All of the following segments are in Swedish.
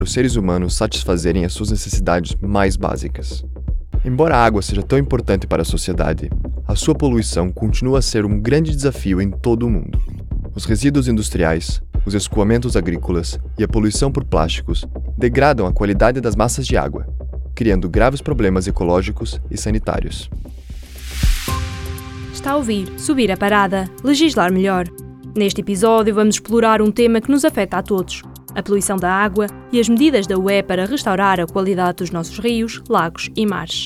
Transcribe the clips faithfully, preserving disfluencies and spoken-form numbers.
os seres humanos satisfazerem as suas necessidades mais básicas. Embora a água seja tão importante para a sociedade, a sua poluição continua a ser um grande desafio em todo o mundo. Os resíduos industriais, os escoamentos agrícolas e a poluição por plásticos degradam a qualidade das massas de água, criando graves problemas ecológicos e sanitários. Está a ouvir Subir a Parada, Legislar Melhor. Neste episódio vamos explorar um tema que nos afeta a todos: a poluição da água e as medidas da U E para restaurar a qualidade dos nossos rios, lagos e mares.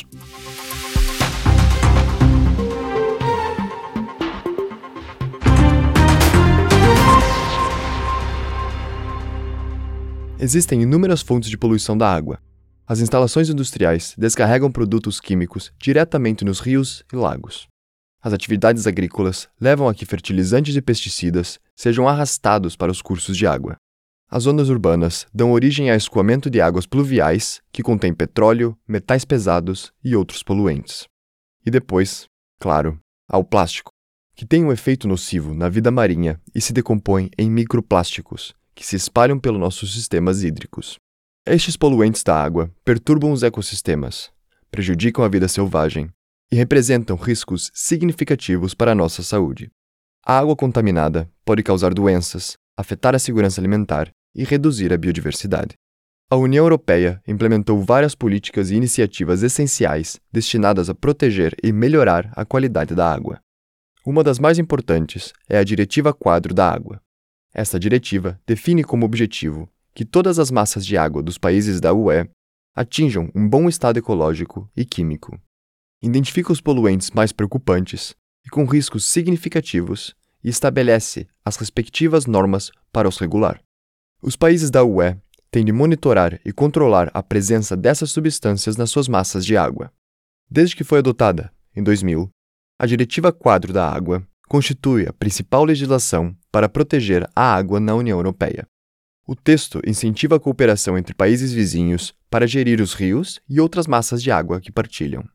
Existem inúmeras fontes de poluição da água. As instalações industriais descarregam produtos químicos diretamente nos rios e lagos. As atividades agrícolas levam a que fertilizantes e pesticidas sejam arrastados para os cursos de água. As zonas urbanas dão origem a escoamento de águas pluviais que contém petróleo, metais pesados e outros poluentes. E depois, claro, há o plástico, que tem um efeito nocivo na vida marinha e se decompõe em microplásticos, que se espalham pelos nossos sistemas hídricos. Estes poluentes da água perturbam os ecossistemas, prejudicam a vida selvagem e representam riscos significativos para a nossa saúde. A água contaminada pode causar doenças, afetar a segurança alimentar e reduzir a biodiversidade. A União Europeia implementou várias políticas e iniciativas essenciais destinadas a proteger e melhorar a qualidade da água. Uma das mais importantes é a Diretiva Quadro da Água. Esta diretiva define como objetivo que todas as massas de água dos países da U E atinjam um bom estado ecológico e químico. Identifica os poluentes mais preocupantes e com riscos significativos e estabelece as respectivas normas para os regular. Os países da U E têm de monitorar e controlar a presença dessas substâncias nas suas massas de água. Desde que foi adotada, em dois mil, a Diretiva Quadro da Água constitui a principal legislação para proteger a água na União Europeia. O texto incentiva a cooperação entre países vizinhos para gerir os rios e outras massas de água que partilham.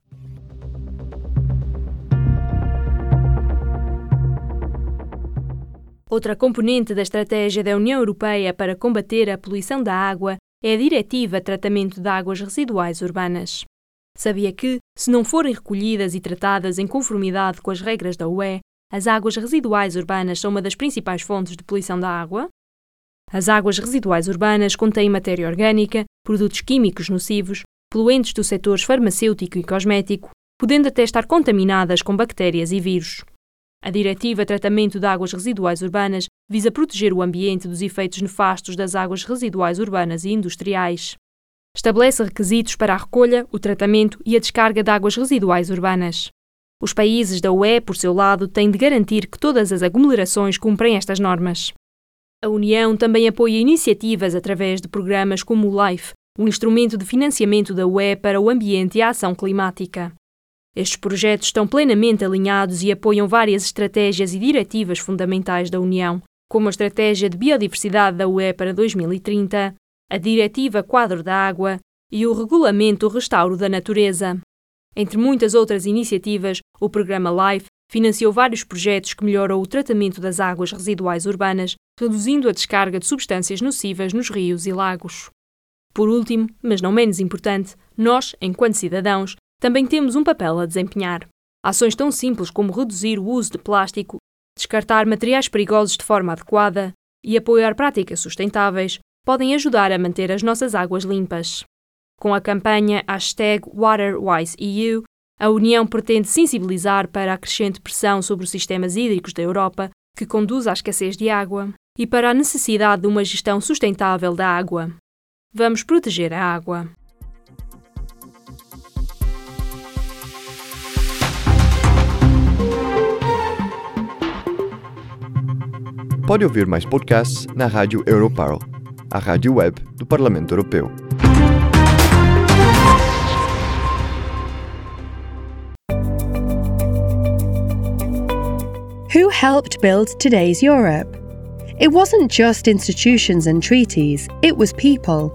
Outra componente da estratégia da União Europeia para combater a poluição da água é a Diretiva Tratamento de Águas Residuais Urbanas. Sabia que, se não forem recolhidas e tratadas em conformidade com as regras da U E, as águas residuais urbanas são uma das principais fontes de poluição da água? As águas residuais urbanas contêm matéria orgânica, produtos químicos nocivos, poluentes dos setores farmacêutico e cosmético, podendo até estar contaminadas com bactérias e vírus. A Diretiva Tratamento de Águas Residuais Urbanas visa proteger o ambiente dos efeitos nefastos das águas residuais urbanas e industriais. Estabelece requisitos para a recolha, o tratamento e a descarga de águas residuais urbanas. Os países da U E, por seu lado, têm de garantir que todas as aglomerações cumprem estas normas. A União também apoia iniciativas através de programas como o LIFE, um instrumento de financiamento da U E para o ambiente e a ação climática. Estes projetos estão plenamente alinhados e apoiam várias estratégias e diretivas fundamentais da União, como a Estratégia de Biodiversidade da U E para dois mil e trinta, a Diretiva Quadro da Água e o Regulamento Restauro da Natureza. Entre muitas outras iniciativas, o programa LIFE financiou vários projetos que melhoram o tratamento das águas residuais urbanas, reduzindo a descarga de substâncias nocivas nos rios e lagos. Por último, mas não menos importante, nós, enquanto cidadãos, também temos um papel a desempenhar. Ações tão simples como reduzir o uso de plástico, descartar materiais perigosos de forma adequada e apoiar práticas sustentáveis podem ajudar a manter as nossas águas limpas. Com a campanha hashtag WaterWiseEU, a União pretende sensibilizar para a crescente pressão sobre os sistemas hídricos da Europa, que conduz à escassez de água, e para a necessidade de uma gestão sustentável da água. Vamos proteger a água. Pode ouvir mais podcasts na Rádio Europarl, a rádio web do Parlamento Europeu. Who helped build today's Europe? It wasn't just institutions and treaties, it was people.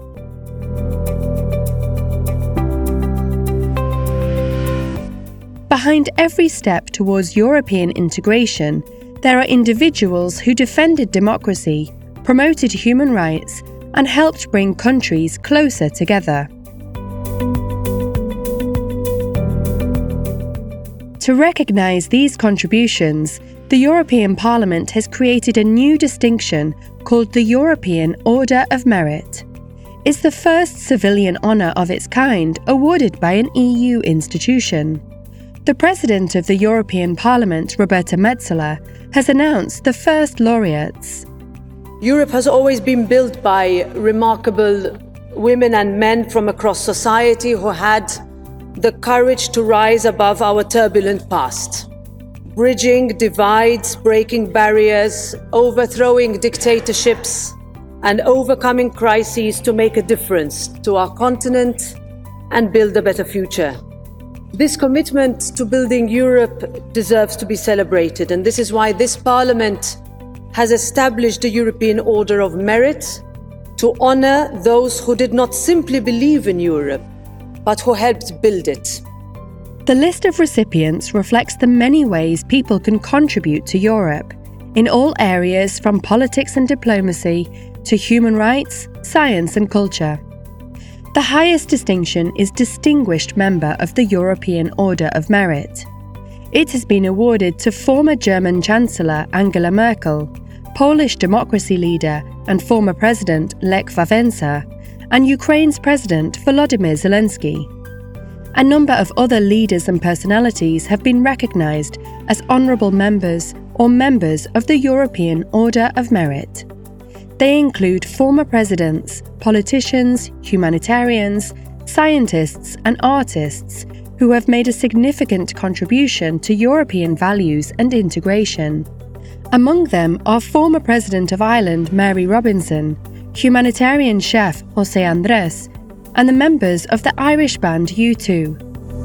Behind every step towards European integration, there are individuals who defended democracy, promoted human rights, and helped bring countries closer together. To recognise these contributions, the European Parliament has created a new distinction called the European Order of Merit. It's the first civilian honour of its kind awarded by an E U institution. The President of the European Parliament, Roberta Metsola, has announced the first laureates. Europe has always been built by remarkable women and men from across society who had the courage to rise above our turbulent past, bridging divides, breaking barriers, overthrowing dictatorships, and overcoming crises to make a difference to our continent and build a better future. This commitment to building Europe deserves to be celebrated, and this is why this Parliament has established the European Order of Merit to honour those who did not simply believe in Europe, but who helped build it. The list of recipients reflects the many ways people can contribute to Europe, in all areas from politics and diplomacy to human rights, science and culture. The highest distinction is Distinguished Member of the European Order of Merit. It has been awarded to former German Chancellor Angela Merkel, Polish democracy leader and former President Lech Wałęsa, and Ukraine's President Volodymyr Zelensky. A number of other leaders and personalities have been recognised as honourable members or members of the European Order of Merit. They include former presidents, politicians, humanitarians, scientists and artists who have made a significant contribution to European values and integration. Among them are former President of Ireland Mary Robinson, humanitarian chef José Andrés, and the members of the Irish band U two.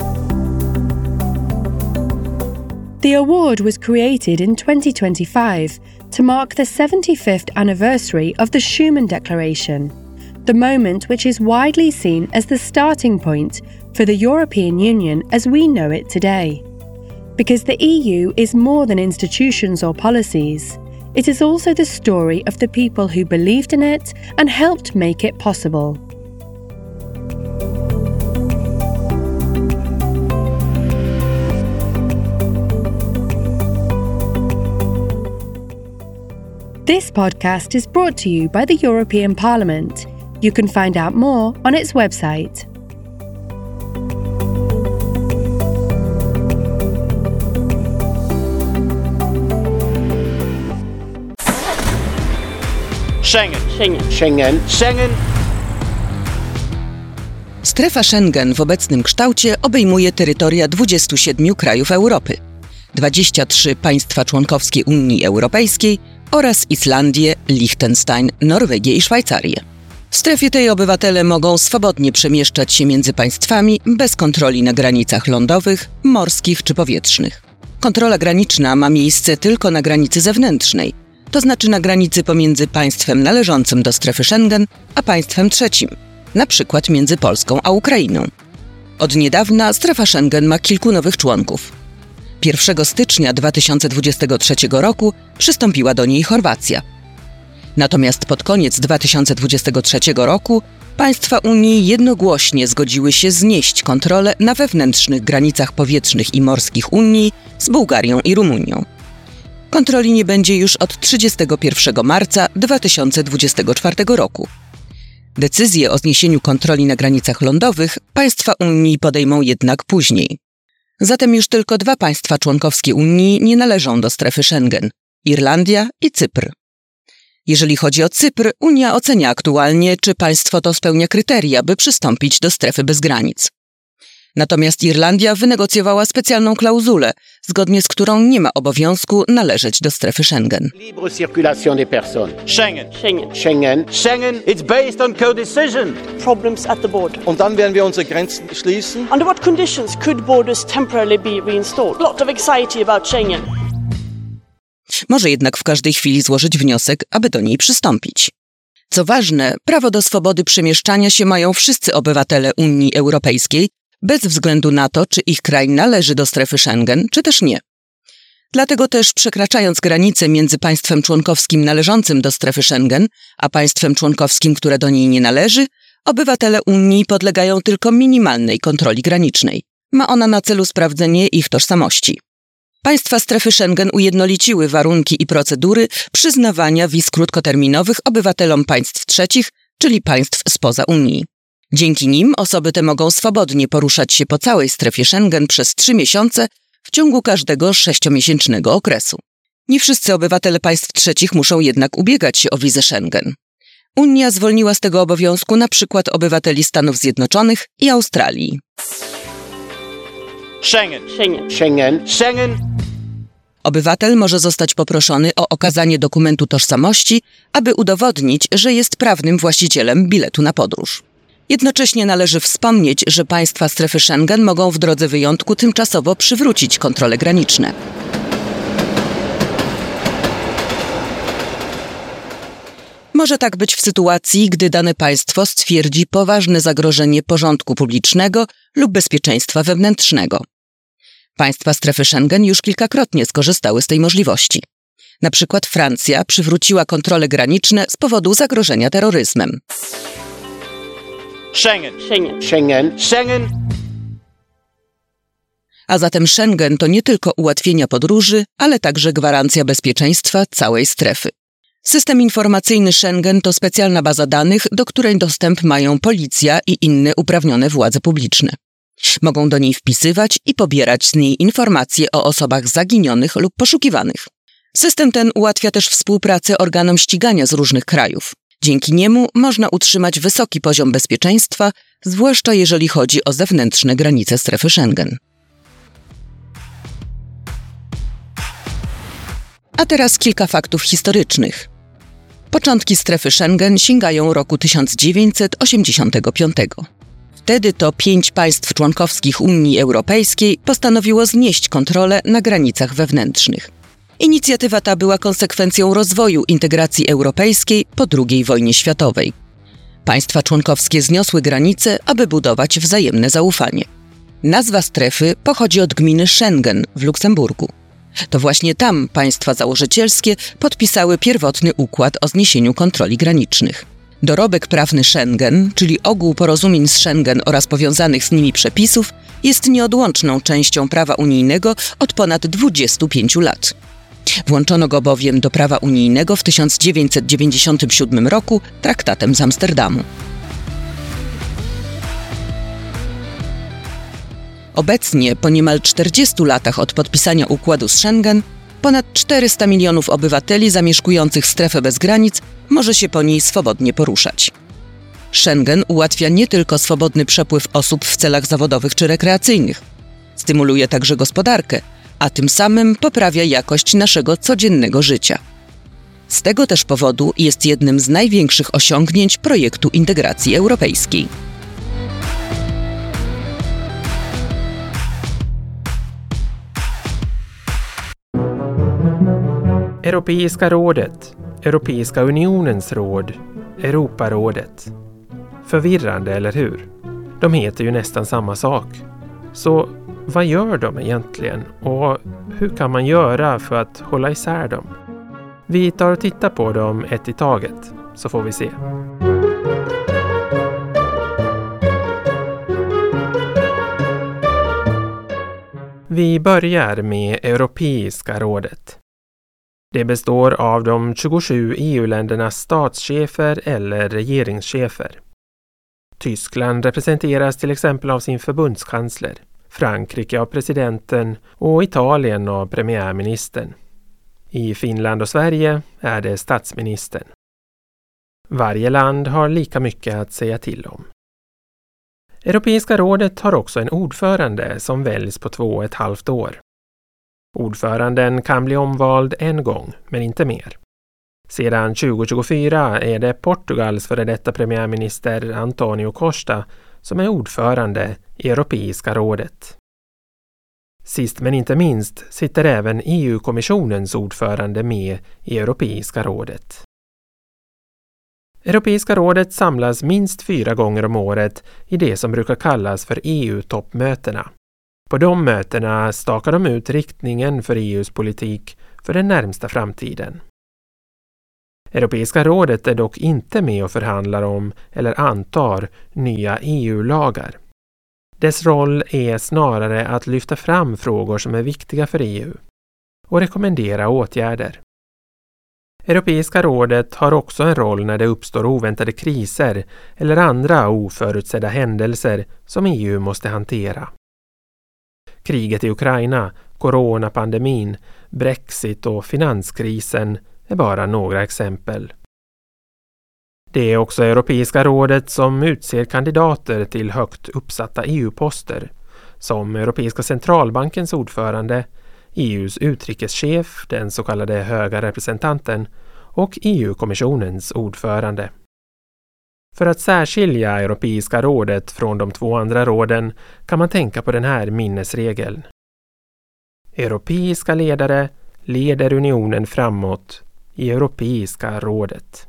The award was created in twenty twenty-five to mark the seventy-fifth anniversary of the Schuman Declaration, the moment which is widely seen as the starting point for the European Union as we know it today. Because the E U is more than institutions or policies, it is also the story of the people who believed in it and helped make it possible. This podcast is brought to you by the European Parliament. You can find out more on its website. Schengen. Schengen. Schengen. Schengen. Strefa Schengen w obecnym kształcie obejmuje terytoria dwudziestu siedmiu krajów Europy, dwadzieścia trzy państwa członkowskie Unii Europejskiej oraz Islandię, Liechtenstein, Norwegię i Szwajcarię. W strefie tej obywatele mogą swobodnie przemieszczać się między państwami bez kontroli na granicach lądowych, morskich czy powietrznych. Kontrola graniczna ma miejsce tylko na granicy zewnętrznej, to znaczy na granicy pomiędzy państwem należącym do strefy Schengen a państwem trzecim, na przykład między Polską a Ukrainą. Od niedawna strefa Schengen ma kilku nowych członków. pierwszego stycznia dwa tysiące dwudziestego trzeciego roku przystąpiła do niej Chorwacja. Natomiast pod koniec dwa tysiące dwudziestego trzeciego roku państwa Unii jednogłośnie zgodziły się znieść kontrolę na wewnętrznych granicach powietrznych i morskich Unii z Bułgarią i Rumunią. Kontroli nie będzie już od trzydziestego pierwszego marca dwa tysiące dwudziestego czwartego roku. Decyzję o zniesieniu kontroli na granicach lądowych państwa Unii podejmą jednak później. Zatem już tylko dwa państwa członkowskie Unii nie należą do strefy Schengen – Irlandia i Cypr. Jeżeli chodzi o Cypr, Unia ocenia aktualnie, czy państwo to spełnia kryteria, by przystąpić do strefy bez granic. Natomiast Irlandia wynegocjowała specjalną klauzulę, zgodnie z którą nie ma obowiązku należeć do strefy Schengen. Libre circulation des personnes. Schengen. Schengen. Schengen. Schengen. It's based on co-decision. Problems at the border. Und dann werden wir unsere Grenzen schließen. Under what conditions could borders temporarily be reinstalled? A lot of anxiety about Schengen. Może jednak w każdej chwili złożyć wniosek, aby do niej przystąpić. Co ważne, prawo do swobody przemieszczania się mają wszyscy obywatele Unii Europejskiej, bez względu na to, czy ich kraj należy do strefy Schengen, czy też nie. Dlatego też przekraczając granicę między państwem członkowskim należącym do strefy Schengen, a państwem członkowskim, które do niej nie należy, obywatele Unii podlegają tylko minimalnej kontroli granicznej. Ma ona na celu sprawdzenie ich tożsamości. Państwa strefy Schengen ujednoliciły warunki i procedury przyznawania wiz krótkoterminowych obywatelom państw trzecich, czyli państw spoza Unii. Dzięki nim osoby te mogą swobodnie poruszać się po całej strefie Schengen przez trzy miesiące w ciągu każdego sześciomiesięcznego okresu. Nie wszyscy obywatele państw trzecich muszą jednak ubiegać się o wizę Schengen. Unia zwolniła z tego obowiązku na przykład obywateli Stanów Zjednoczonych i Australii. Schengen. Schengen. Schengen. Schengen. Obywatel może zostać poproszony o okazanie dokumentu tożsamości, aby udowodnić, że jest prawnym właścicielem biletu na podróż. Jednocześnie należy wspomnieć, że państwa strefy Schengen mogą w drodze wyjątku tymczasowo przywrócić kontrole graniczne. Może tak być w sytuacji, gdy dane państwo stwierdzi poważne zagrożenie porządku publicznego lub bezpieczeństwa wewnętrznego. Państwa strefy Schengen już kilkakrotnie skorzystały z tej możliwości. Na przykład Francja przywróciła kontrole graniczne z powodu zagrożenia terroryzmem. Schengen. Schengen. Schengen. Schengen. A zatem Schengen to nie tylko ułatwienia podróży, ale także gwarancja bezpieczeństwa całej strefy. System informacyjny Schengen to specjalna baza danych, do której dostęp mają policja i inne uprawnione władze publiczne. Mogą do niej wpisywać i pobierać z niej informacje o osobach zaginionych lub poszukiwanych. System ten ułatwia też współpracę organom ścigania z różnych krajów. Dzięki niemu można utrzymać wysoki poziom bezpieczeństwa, zwłaszcza jeżeli chodzi o zewnętrzne granice strefy Schengen. A teraz kilka faktów historycznych. Początki strefy Schengen sięgają roku tysiąc dziewięćset osiemdziesiątego piątego. Wtedy to pięć państw członkowskich Unii Europejskiej postanowiło znieść kontrolę na granicach wewnętrznych. Inicjatywa ta była konsekwencją rozwoju integracji europejskiej po drugiej wojnie światowej. Państwa członkowskie zniosły granice, aby budować wzajemne zaufanie. Nazwa strefy pochodzi od gminy Schengen w Luksemburgu. To właśnie tam państwa założycielskie podpisały pierwotny układ o zniesieniu kontroli granicznych. Dorobek prawny Schengen, czyli ogół porozumień z Schengen oraz powiązanych z nimi przepisów, jest nieodłączną częścią prawa unijnego od ponad dwudziestu pięciu lat. Włączono go bowiem do prawa unijnego w tysiąc dziewięćset dziewięćdziesiątym siódmym roku traktatem z Amsterdamu. Obecnie, po niemal czterdziestu latach od podpisania układu z Schengen, ponad czterysta milionów obywateli zamieszkujących strefę bez granic może się po niej swobodnie poruszać. Schengen ułatwia nie tylko swobodny przepływ osób w celach zawodowych czy rekreacyjnych. Stymuluje także gospodarkę, a tym samym poprawia jakość naszego codziennego życia. Z tego też powodu jest jednym z największych osiągnięć projektu integracji europejskiej. Europeiska rådet, Europeiska unionens råd, Europarådet. Förvirrande, eller hur? De heter ju nästan samma sak. Så vad gör de egentligen och hur kan man göra för att hålla isär dem? Vi tar och tittar på dem ett i taget, så får vi se. Vi börjar med Europeiska rådet. Det består av de tjugosju E U-ländernas statschefer eller regeringschefer. Tyskland representeras till exempel av sin förbundskansler, Frankrike av presidenten och Italien av premiärministern. I Finland och Sverige är det statsministern. Varje land har lika mycket att säga till om. Europeiska rådet har också en ordförande som väljs på två och ett halvt år. Ordföranden kan bli omvald en gång, men inte mer. Sedan tjugo tjugofyra är det Portugals före detta premiärminister Antonio Costa som är ordförande i Europeiska rådet. Sist men inte minst sitter även E U-kommissionens ordförande med i Europeiska rådet. Europeiska rådet samlas minst fyra gånger om året i det som brukar kallas för E U-toppmötena. På de mötena stakar de ut riktningen för E U:s politik för den närmsta framtiden. Europeiska rådet är dock inte med och förhandlar om eller antar nya E U-lagar. Dess roll är snarare att lyfta fram frågor som är viktiga för E U och rekommendera åtgärder. Europeiska rådet har också en roll när det uppstår oväntade kriser eller andra oförutsedda händelser som E U måste hantera. Kriget i Ukraina, coronapandemin, Brexit och finanskrisen är bara några exempel. Det är också Europeiska rådet som utser kandidater till högt uppsatta E U-poster, som Europeiska centralbankens ordförande, E U:s utrikeschef, den så kallade höga representanten, och E U-kommissionens ordförande. För att särskilja Europeiska rådet från de två andra råden kan man tänka på den här minnesregeln. Europeiska ledare leder unionen framåt i Europeiska rådet.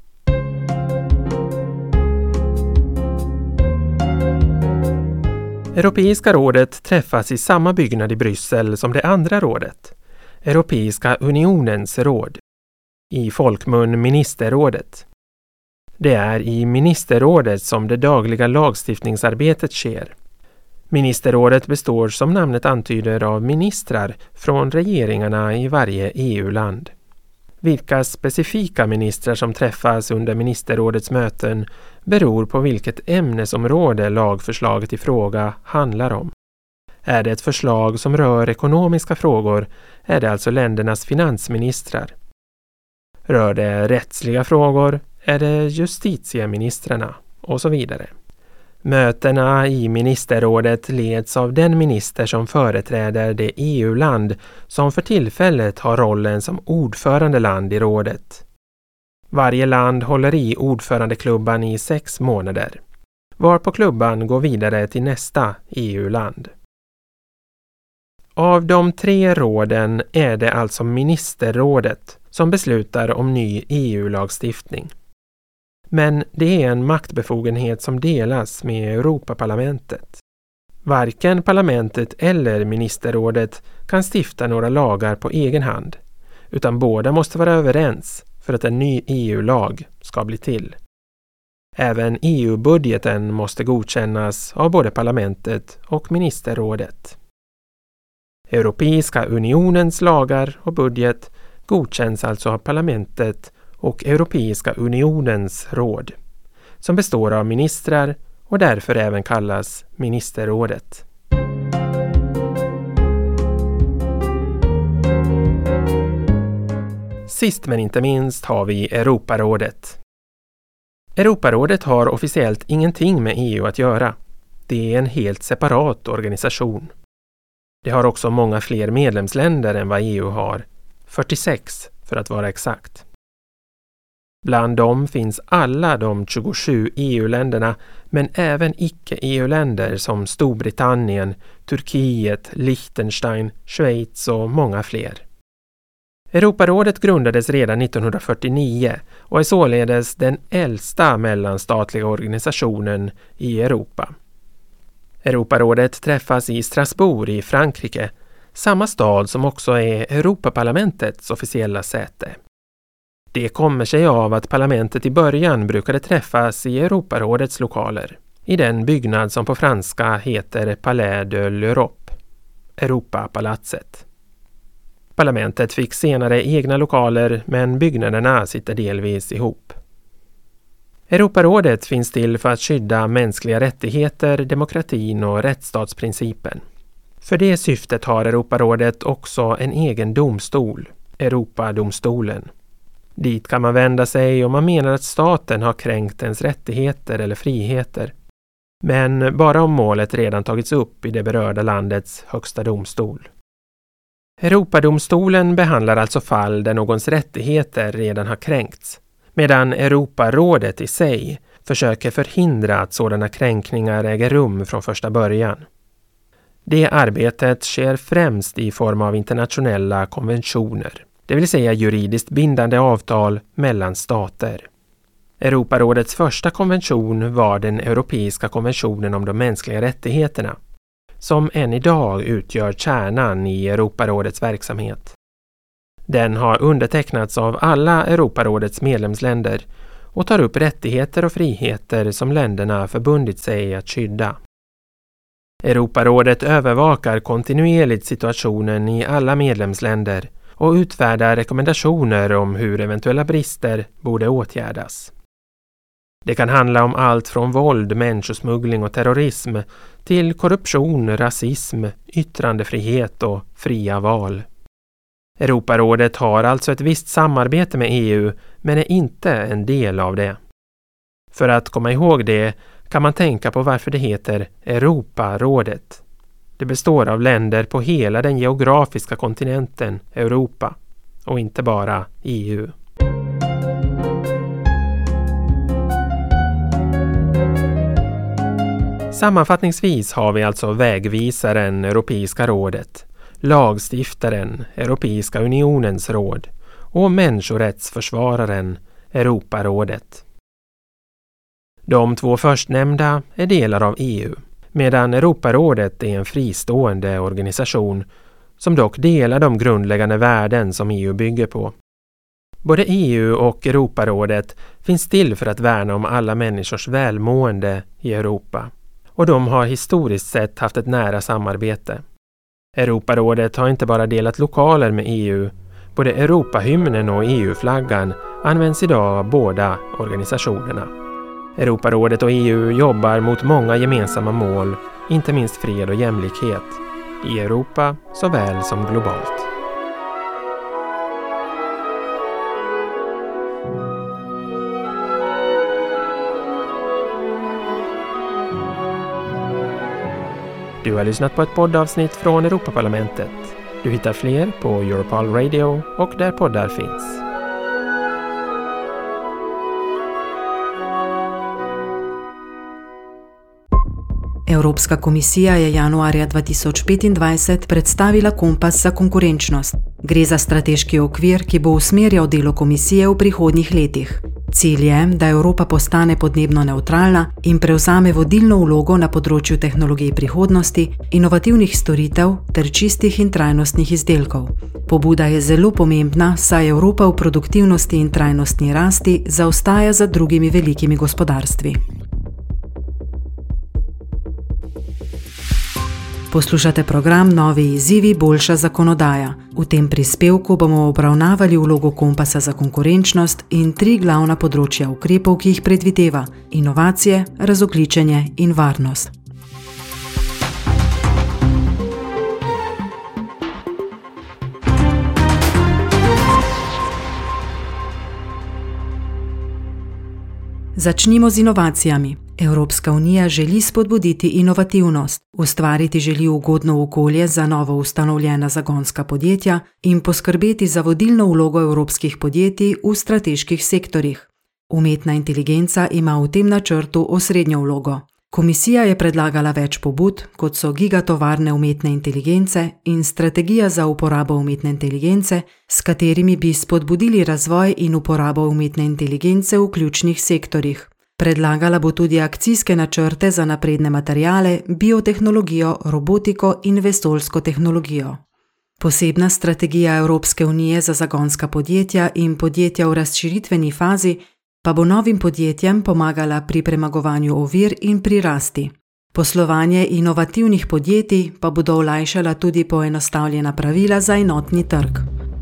Europeiska rådet träffas i samma byggnad i Bryssel som det andra rådet, Europeiska unionens råd, i folkmun ministerrådet. Det är i ministerrådet som det dagliga lagstiftningsarbetet sker. Ministerrådet består som namnet antyder av ministrar från regeringarna i varje E U-land. Vilka specifika ministrar som träffas under ministerrådets möten beror på vilket ämnesområde lagförslaget i fråga handlar om. Är det ett förslag som rör ekonomiska frågor är det alltså ländernas finansministrar. Rör det rättsliga frågor är det justitieministrarna och så vidare. Mötena i ministerrådet leds av den minister som företräder det E U-land som för tillfället har rollen som ordförandeland i rådet. Varje land håller i ordförandeklubban i sex månader, varpå klubban går vidare till nästa E U-land. Av de tre råden är det alltså ministerrådet som beslutar om ny E U-lagstiftning. Men det är en maktbefogenhet som delas med Europaparlamentet. Varken parlamentet eller ministerrådet kan stifta några lagar på egen hand, utan båda måste vara överens för att en ny E U-lag ska bli till. Även E U-budgeten måste godkännas av både parlamentet och ministerrådet. Europeiska unionens lagar och budget godkänns alltså av parlamentet och Europeiska unionens råd, som består av ministrar och därför även kallas ministerrådet. Sist men inte minst har vi Europarådet. Europarådet har officiellt ingenting med E U att göra. Det är en helt separat organisation. Det har också många fler medlemsländer än vad E U har, fyrtiosex för att vara exakt. Bland dem finns alla de tjugosju E U-länderna, men även icke-E U-länder som Storbritannien, Turkiet, Liechtenstein, Schweiz och många fler. Europarådet grundades redan nittonhundrafyrtionio och är således den äldsta mellanstatliga organisationen i Europa. Europarådet träffas i Strasbourg i Frankrike, samma stad som också är Europaparlamentets officiella säte. Det kommer sig av att parlamentet i början brukade träffas i Europarådets lokaler, i den byggnad som på franska heter Palais de l'Europe, Europapalatset. Parlamentet fick senare egna lokaler, men byggnaderna sitter delvis ihop. Europarådet finns till för att skydda mänskliga rättigheter, demokratin och rättsstatsprincipen. För det syftet har Europarådet också en egen domstol, Europadomstolen. Dit kan man vända sig om man menar att staten har kränkt ens rättigheter eller friheter. Men bara om målet redan tagits upp i det berörda landets högsta domstol. Europadomstolen behandlar alltså fall där någons rättigheter redan har kränkts, medan Europarådet i sig försöker förhindra att sådana kränkningar äger rum från första början. Det arbetet sker främst i form av internationella konventioner, det vill säga juridiskt bindande avtal mellan stater. Europarådets första konvention var den Europeiska konventionen om de mänskliga rättigheterna, som än idag utgör kärnan i Europarådets verksamhet. Den har undertecknats av alla Europarådets medlemsländer och tar upp rättigheter och friheter som länderna förbundit sig att skydda. Europarådet övervakar kontinuerligt situationen i alla medlemsländer och utfärdar rekommendationer om hur eventuella brister borde åtgärdas. Det kan handla om allt från våld, människosmuggling och terrorism till korruption, rasism, yttrandefrihet och fria val. Europarådet har alltså ett visst samarbete med E U men är inte en del av det. För att komma ihåg det kan man tänka på varför det heter Europarådet. Det består av länder på hela den geografiska kontinenten Europa och inte bara E U. Sammanfattningsvis har vi alltså vägvisaren Europeiska rådet, lagstiftaren Europeiska unionens råd och människorättsförsvararen Europarådet. De två förstnämnda är delar av E U, medan Europarådet är en fristående organisation som dock delar de grundläggande värden som E U bygger på. Både E U och Europarådet finns till för att värna om alla människors välmående i Europa, och de har historiskt sett haft ett nära samarbete. Europarådet har inte bara delat lokaler med E U, både Europahymnen och E U-flaggan används idag av båda organisationerna. Europarådet och E U jobbar mot många gemensamma mål, inte minst fred och jämlikhet, i Europa såväl som globalt. Du har lyssnat på ett poddavsnitt från Europaparlamentet. Du hittar fler på Europol Radio och där poddar finns. Evropska komisija je januarja dva tisoč petindvajset predstavila kompas za konkurenčnost. Gre za strateški okvir, ki bo usmerjal delo komisije v prihodnjih letih. Cilj je, da Evropa postane podnebno nevtralna in prevzame vodilno vlogo na področju tehnologij prihodnosti, inovativnih storitev ter čistih in trajnostnih izdelkov. Pobuda je zelo pomembna, saj Evropa v produktivnosti in trajnostni rasti zaostaja za drugimi velikimi gospodarstvi. Poslušate program Novi izzivi, boljša zakonodaja. V tem prispevku bomo obravnavali vlogo kompasa za konkurenčnost in tri glavna področja ukrepov, ki jih predvideva: inovacije, razogljičenje in varnost. Začnimo z inovacijami. Evropska unija želi spodbuditi inovativnost, ustvariti želi ugodno okolje za novo ustanovljena zagonska podjetja in poskrbeti za vodilno vlogo evropskih podjetij v strateških sektorjih. Umetna inteligenca ima v tem načrtu osrednjo vlogo. Komisija je predlagala več pobud, kot so gigatovarne umetne inteligence in strategija za uporabo umetne inteligence, s katerimi bi spodbudili razvoj in uporabo umetne inteligence v ključnih sektorjih. Predlagala bo tudi akcijske načrte za napredne materiale, biotehnologijo, robotiko in vesoljsko tehnologijo. Posebna strategija Evropske unije za zagonska podjetja in podjetja v razširitveni fazi pa bo novim podjetjem pomagala pri premagovanju ovir in pri rasti. Poslovanje inovativnih podjetij pa bodo olajšala tudi poenostavljena pravila za enotni trg.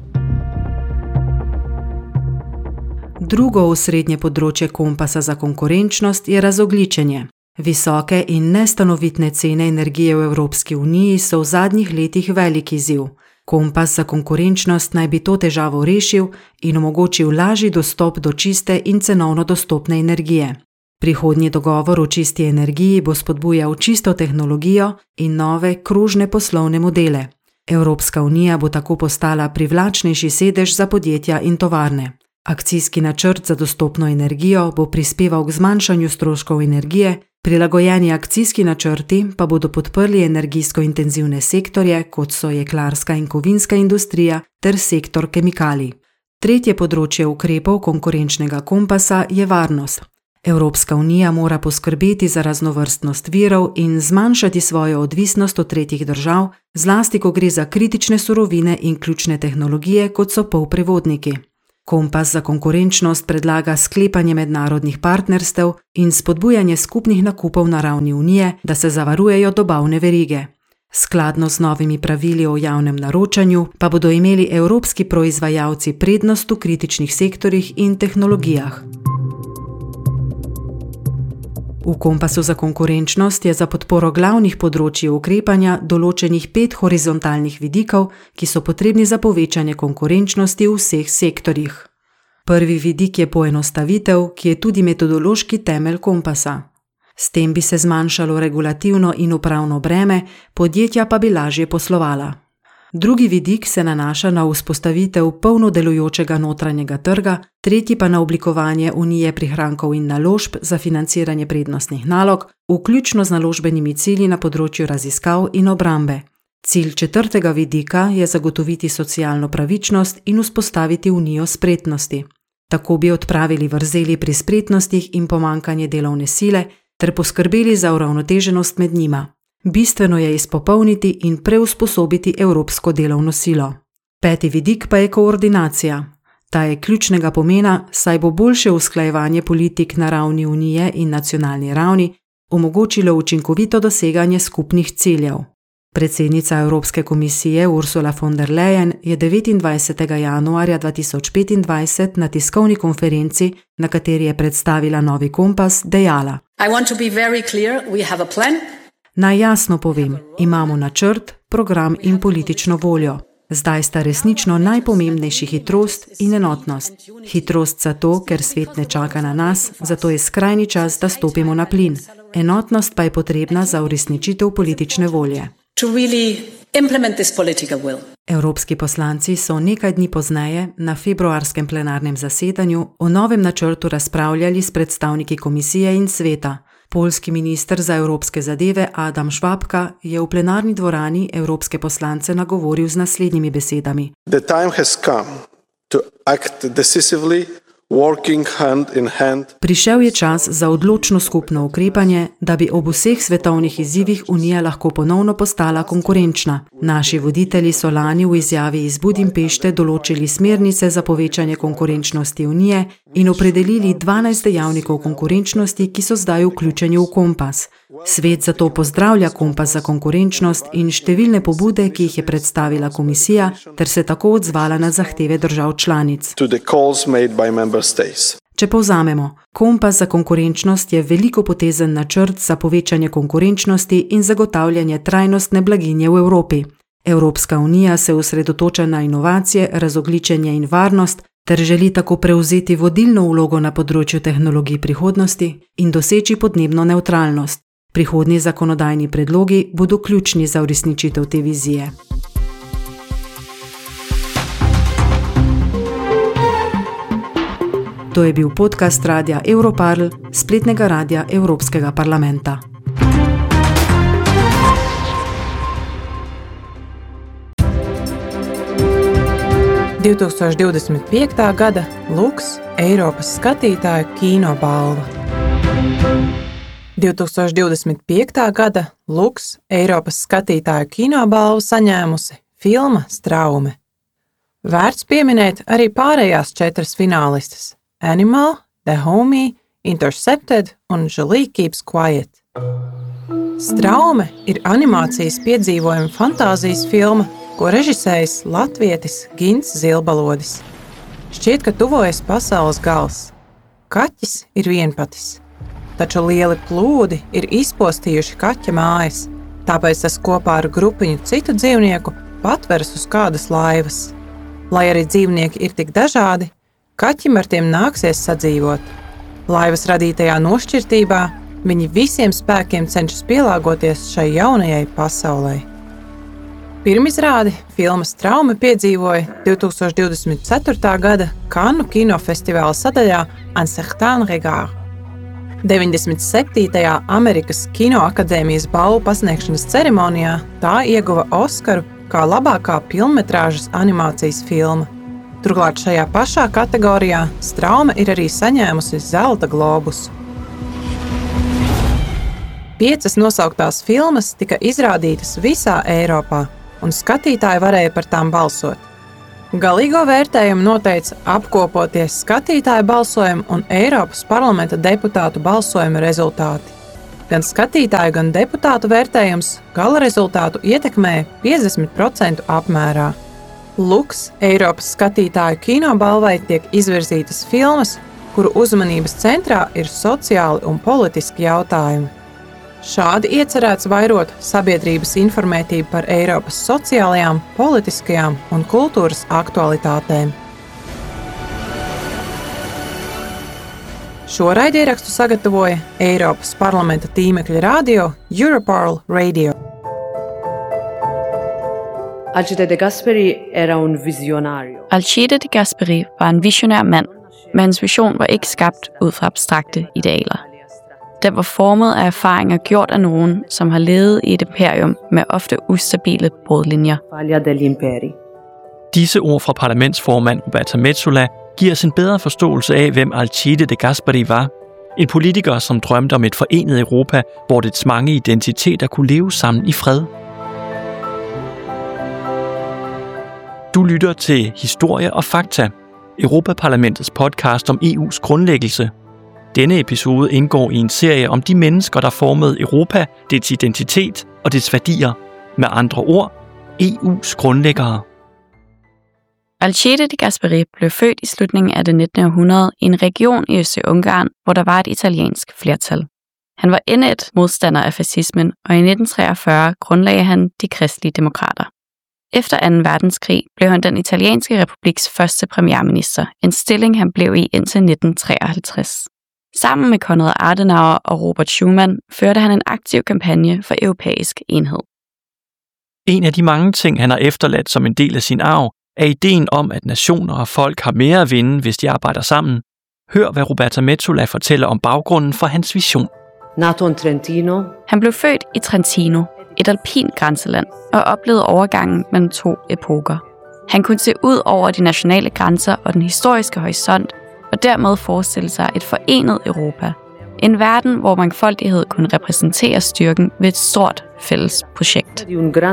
Drugo osrednje področje kompasa za konkurenčnost je razogljičenje. Visoke in nestanovitne cene energije v Evropski uniji so v zadnjih letih velik izziv. Kompas za konkurenčnost naj bi to težavo rešil in omogočil lažji dostop do čiste in cenovno dostopne energije. Prihodnji dogovor o čisti energiji bo spodbujal čisto tehnologijo in nove krožne poslovne modele. Evropska unija bo tako postala privlačnejši sedež za podjetja in tovarne. Akcijski načrt za dostopno energijo bo prispeval k zmanjšanju stroškov energije, prilagojeni akcijski načrti pa bodo podprli energijsko intenzivne sektorje, kot so jeklarska in kovinska industrija ter sektor kemikalij. Tretje področje ukrepov konkurenčnega kompasa je varnost. Evropska unija mora poskrbeti za raznovrstnost virov in zmanjšati svojo odvisnost od tretjih držav, zlasti ko gre za kritične surovine in ključne tehnologije, kot so polprevodniki. Kompas za konkurenčnost predlaga sklepanje mednarodnih partnerstev in spodbujanje skupnih nakupov na ravni unije, da se zavarujejo dobavne verige. Skladno z novimi pravili o javnem naročanju pa bodo imeli evropski proizvajalci prednost v kritičnih sektorjih in tehnologijah. V kompasu za konkurenčnost je za podporo glavnih področij ukrepanja določenih pet horizontalnih vidikov, ki so potrebni za povečanje konkurenčnosti v vseh sektorjih. Prvi vidik je poenostavitev, ki je tudi metodološki temelj kompasa. S tem bi se zmanjšalo regulativno in upravno breme, podjetja pa bi lažje poslovala. Drugi vidik se nanaša na vzpostavitev polno delujočega notranjega trga, tretji pa na oblikovanje unije prihrankov in naložb za financiranje prednostnih nalog, vključno z naložbenimi cilji na področju raziskav in obrambe. Cilj četrtega vidika je zagotoviti socialno pravičnost in vzpostaviti unijo spretnosti. Tako bi odpravili vrzeli pri spretnostih in pomanjkanje delovne sile ter poskrbeli za uravnoteženost med njima. Bistveno je izpopolniti in preusposobiti evropsko delovno silo. Peti vidik pa je koordinacija. Ta je ključnega pomena, saj bo boljše usklajevanje politik na ravni unije in nacionalni ravni omogočilo učinkovito doseganje skupnih ciljev. Predsednica Evropske komisije Ursula von der Leyen je devetindvajsetega januarja dva tisoč petindvajset na tiskovni konferenci, na kateri je predstavila novi kompas, dejala: I want to be very clear, we have a plan. Naj jasno povem, imamo načrt, program in politično voljo. Zdaj sta resnično najpomembnejši hitrost in enotnost. Hitrost zato, ker svet ne čaka na nas, zato je skrajni čas, da stopimo na plin. Enotnost pa je potrebna za uresničitev politične volje. To really implement this political will. Evropski poslanci so nekaj dni pozneje na februarskem plenarnem zasedanju o novem načrtu razpravljali s predstavniki komisije in sveta. Poljski minister za evropske zadeve Adam Švabka je v plenarni dvorani evropske poslance nagovoril z naslednjimi besedami. The time has come to act decisively, working hand in hand. Prišel je čas za odločno skupno ukrepanje, da bi ob vseh svetovnih izzivih Unija lahko ponovno postala konkurenčna. Naši voditelji so lani v izjavi iz Budimpešte določili smernice za povečanje konkurenčnosti Unije in opredelili dvanajst dejavnikov konkurenčnosti, ki so zdaj vključeni v kompas. Svet zato pozdravlja kompas za konkurenčnost in številne pobude, ki jih je predstavila komisija, ter se tako odzvala na zahteve držav članic. Če povzamemo, kompas za konkurenčnost je velikopotezen načrt za povečanje konkurenčnosti in zagotavljanje trajnostne blaginje v Evropi. Evropska unija se osredotoča na inovacije, razogličenje in varnost, ter želi tako prevzeti vodilno vlogo na področju tehnologij prihodnosti in doseči podnebno nevtralnost. Prihodnji zakonodajni predlogi bodo ključni za uresničitev te vizije. To je bil podcast radia Europarl, spletnega radia Evropskega parlamenta. divtūkstoš divdesmit piekta gada Lux Eiropas skatītāju kinobalva. divtūkstoš divdesmit piekta gada Lux Eiropas skatītāju kinobalvu saņēmusi filma Straume. Vērts pieminēt arī pārējās četras finālistes – Animal, The Homie, Intercepted un Jolie Keeps Quiet. Straume ir animācijas piedzīvojuma fantāzijas filma, ko režisējis latvietis Gints Zilbalodis. Šķiet, ka tuvojas pasaules gals. Kaķis ir vienpatis. Taču lieli plūdi ir izpostījuši kaķa mājas, tāpēc tas kopā ar grupiņu citu dzīvnieku patveras uz kādas laivas. Lai arī dzīvnieki ir tik dažādi, kaķim ar tiem nāksies sadzīvot. Laivas radītajā nošķirtībā viņi visiem spēkiem cenšas pielāgoties šai jaunajai pasaulē. Pirmizrādi filmas Straume piedzīvoja divtūkstoš divdesmit ceturtā gada Kannu kinofestivāla sadaļā Un certain regard. deviņdesmit septītajā Amerikas Kinoakadēmijas balvu pasniegšanas ceremonijā tā ieguva Oskaru kā labākā pilnmetrāžas animācijas filma. Turklāt šajā pašā kategorijā Straume ir arī saņēmusi Zelta globusu. Piecas nosauktās filmas tika izrādītas visā Eiropā, un skatītāji varēja par tām balsot. Galīgo vērtējumu noteica apkopoties skatītāju balsojumu un Eiropas parlamenta deputātu balsojumu rezultāti. Gan skatītāju, gan deputātu vērtējums gala rezultātu ietekmēja piecdesmit procentu apmērā. Lux Eiropas skatītāju kinobalvai tiek izvirzītas filmas, kuru uzmanības centrā ir sociāli un politiski jautājumi. Šādi iecerēts vairot sabiedrības informētību par Eiropas sociālajām, politiskajām un kultūras aktualitātēm. Šo raidierakstu sagatavoja Eiropas parlamenta tīmekļa radio Europarl Radio. Alcide de Gasperi era un visionario. Alcide de Gasperi var en visionær mand, men hans vision var ikke skabt ud fra abstrakte idealer. Den var formet af erfaringer gjort af nogen, som har levet i et imperium med ofte ustabile brudlinjer. Disse ord fra parlamentsformand Roberta Metsola giver os en bedre forståelse af, hvem Alcide de Gasperi var. En politiker, som drømte om et forenet Europa, hvor dets mange identiteter kunne leve sammen i fred. Du lytter til Historie og Fakta, Europaparlamentets podcast om E U's grundlæggelse. Denne episode indgår i en serie om de mennesker, der formede Europa, dets identitet og dets værdier. Med andre ord, E U's grundlæggere. Alcide de Gasperi blev født i slutningen af det nittende århundrede i en region i Østrig-Ungarn, hvor der var et italiensk flertal. Han var indædt modstander af fascismen, og i nitten treogfyrre grundlagde han de kristelige demokrater. Efter anden verdenskrig blev han den italienske republiks første premierminister, en stilling han blev i indtil nitten treoghalvtreds. Sammen med Konrad Adenauer og Robert Schuman førte han en aktiv kampagne for europæisk enhed. En af de mange ting, han har efterladt som en del af sin arv, er ideen om, at nationer og folk har mere at vinde, hvis de arbejder sammen. Hør, hvad Roberta Metsola fortæller om baggrunden for hans vision. Nato in Trentino. Han blev født i Trentino, et alpint grænseland, og oplevede overgangen mellem to epoker. Han kunne se ud over de nationale grænser og den historiske horisont, og dermed forestille sig et forenet Europa. En verden, hvor mangfoldighed kunne repræsentere styrken ved et stort fælles projekt.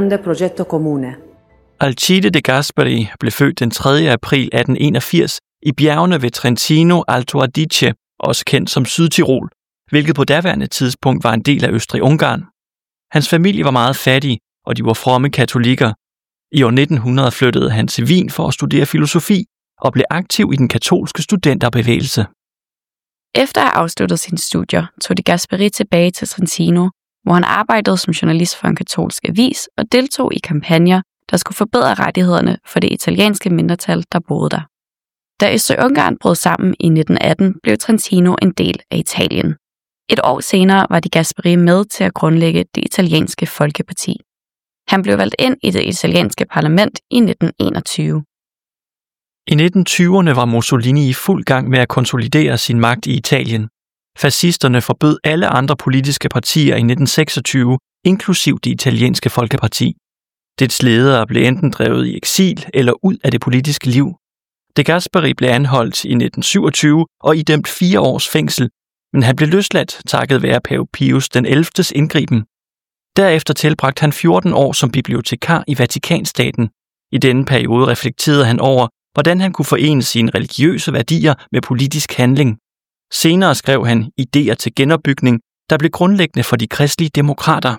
Alcide de Gasperi blev født den tredje april atten enogfirs i bjergene ved Trentino Alto Adige, også kendt som Sydtirol, hvilket på daværende tidspunkt var en del af Østrig-Ungarn. Hans familie var meget fattig, og de var fromme katolikker. I år nitten hundrede flyttede han til Wien for at studere filosofi og blev aktiv i den katolske studenterbevægelse. Efter at have afsluttet sine studier, tog de Gasperi tilbage til Trentino, hvor han arbejdede som journalist for en katolsk avis og deltog i kampagner, der skulle forbedre rettighederne for det italienske mindretal, der boede der. Da Østrig-Ungarn brød sammen i nitten atten, blev Trentino en del af Italien. Et år senere var de Gasperi med til at grundlægge det italienske Folkeparti. Han blev valgt ind i det italienske parlament i nitten enogtyve. I nitten tyverne var Mussolini i fuld gang med at konsolidere sin magt i Italien. Fascisterne forbød alle andre politiske partier i nitten seksogtyve, inklusiv det italienske Folkeparti. Dets ledere blev enten drevet i eksil eller ud af det politiske liv. De Gasperi blev anholdt i nitten syvogtyve og idømt fire års fængsel, men han blev løsladt takket være pave Pius den ellevtes indgriben. Derefter tilbragte han fjorten år som bibliotekar i Vatikanstaten. I denne periode reflekterede han over, hvordan han kunne forene sine religiøse værdier med politisk handling. Senere skrev han idéer til genopbygning, der blev grundlæggende for de kristelige demokrater.